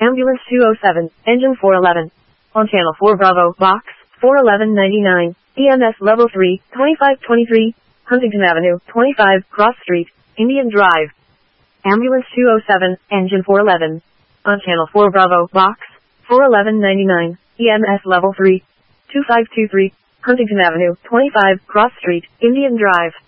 Ambulance 207, Engine 411. On Channel 4 Bravo, Box 41199, EMS Level 3, 2523, Huntington Avenue, 25, Cross Street, Indian Drive. Ambulance 207, Engine 411. On Channel 4 Bravo, Box 41199, EMS Level 3, 2523, Huntington Avenue, 25, Cross Street, Indian Drive.